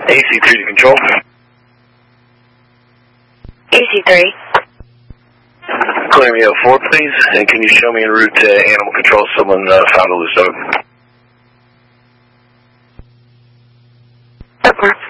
AC3 to control. AC3. Clear me up 4, please, and can you show me en route to animal control? Someone found a loose dog. Okay.